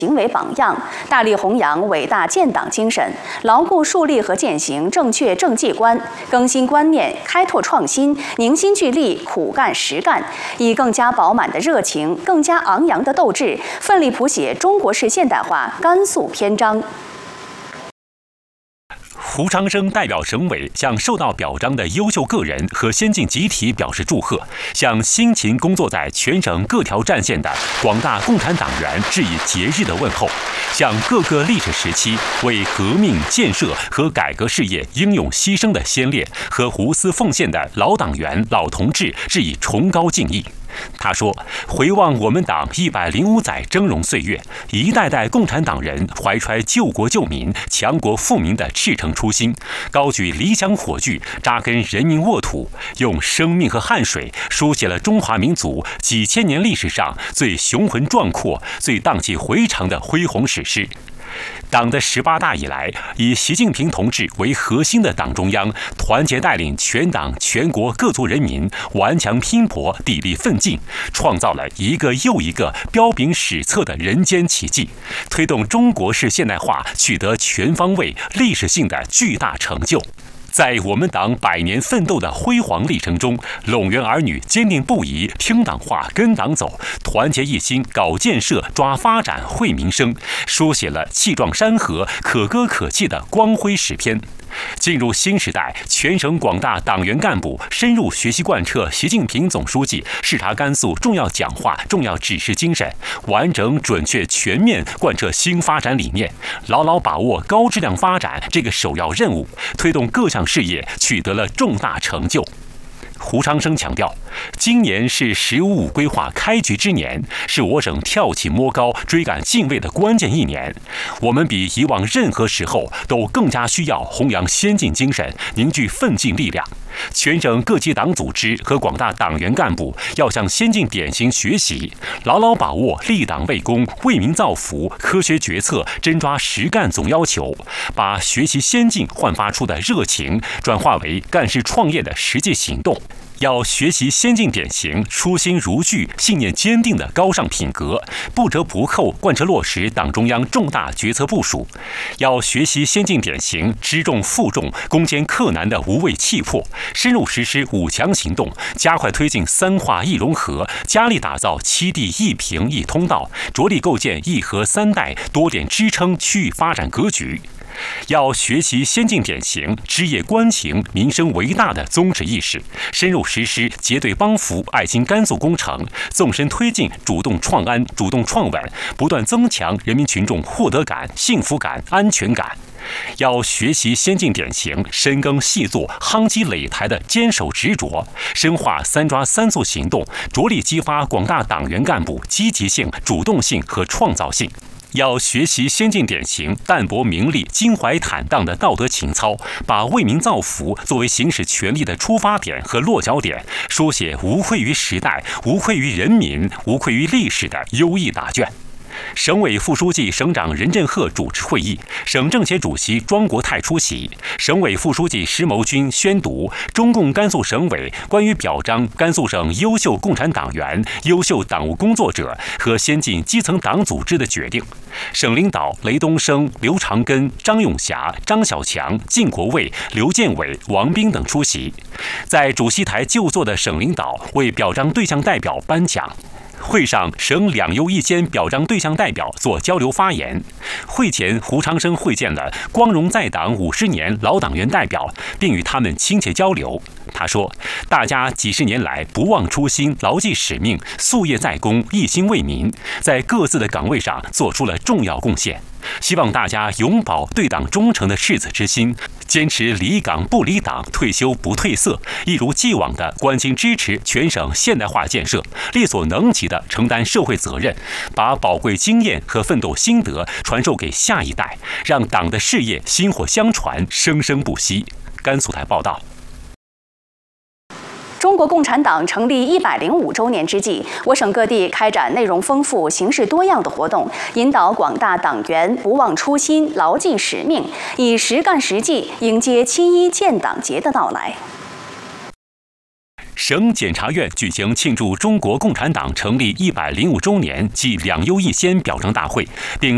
行为榜样，大力弘扬伟大建党精神，牢固树立和践行正确政绩观，更新观念，开拓创新，凝心聚力，苦干实干，以更加饱满的热情、更加昂扬的斗志，奋力谱写中国式现代化甘肃篇章。 胡长生代表省委向受到表彰的优秀个人和先进集体表示祝贺，向辛勤工作在全省各条战线的广大共产党员致以节日的问候，向各个历史时期为革命建设和改革事业英勇牺牲的先烈和无私奉献的老党员、老同志致以崇高敬意。 他说：“回望我们党105载峥嵘岁月，一代代共产党人怀揣救国救民、强国富民的赤诚初心，高举理想火炬，扎根人民沃土，用生命和汗水书写了中华民族几千年历史上最雄浑壮阔、最荡气回肠的恢宏史诗。” 党的18大以来，以习近平同志为核心的党中央团结带领全党全国各族人民顽强拼搏、砥砺奋进，创造了一个又一个彪炳史册的人间奇迹，推动中国式现代化取得全方位、历史性的巨大成就。 在我们党100年奋斗的辉煌历程中，陇源儿女坚定不移听党话、跟党走，团结一心搞建设、抓发展、惠民生，书写了气壮山河、可歌可泣的光辉史篇。 进入新时代，全省广大党员干部深入学习贯彻习近平总书记视察甘肃重要讲话、重要指示精神，完整、准确、全面贯彻新发展理念，牢牢把握高质量发展这个首要任务，推动各项事业取得了重大成就。 胡长生强调，今年是“15+5”规划开局之年，是我省跳起摸高、追赶进位的关键一年。我们比以往任何时候都更加需要弘扬先进精神，凝聚奋进力量。全省各级党组织和广大党员干部要向先进典型学习，牢牢把握立党为公、为民造福、科学决策、真抓实干总要求，把学习先进焕发出的热情转化为干事创业的实际行动。 要学习先进典型，初心如炬、信念坚定的高尚品格，不折不扣贯彻落实党中央重大决策部署；要学习先进典型，知重负重、攻坚克难的无畏气魄，深入实施5强行动，加快推进3化1融合，加力打造7地1平1通道，着力构建1核3带多点支撑区域发展格局。 要学习先进典型，枝叶关情、民生为大的宗旨意识，深入实施结对帮扶、爱心甘肃工程，纵深推进主动创安、主动创稳，不断增强人民群众获得感、幸福感、安全感。 要学习先进典型，深耕细作、夯基垒台的坚守执着，深化3抓3促行动，着力激发广大党员干部积极性、主动性和创造性。 要学习先进典型，淡泊名利、襟怀坦荡的道德情操，把为民造福作为行使权力的出发点和落脚点，书写无愧于时代、无愧于人民、无愧于历史的优异答卷。 省委副书记、省长任振赫主持会议，省政协主席庄国泰出席。省委副书记石谋军宣读中共甘肃省委关于表彰甘肃省优秀共产党员、优秀党务工作者和先进基层党组织的决定。省领导雷东升、刘长根、张永霞、张小强、靳国卫、刘建伟、王斌等出席。在主席台就座的省领导为表彰对象代表颁奖。 会上，省2优1先表彰对象代表做交流发言。会前，胡长生会见了光荣在党50年老党员代表，并与他们亲切交流。他说：“大家几十年来不忘初心，牢记使命，夙夜在公，一心为民，在各自的岗位上做出了重要贡献。希望大家永葆对党忠诚的赤子之心，坚持离岗不离党，退休不褪色，一如既往地关心支持全省现代化建设，力所能及地承担社会责任，把宝贵经验和奋斗心得传授给下一代，让党的事业薪火相传，生生不息。”甘肃台报道。 中国共产党成立105周年之际，我省各地开展内容丰富、形式多样的活动，引导广大党员不忘初心、牢记使命，以实干实际迎接7.1建党节的到来。 省检察院举行庆祝中国共产党成立105周年暨2优1先表彰大会，并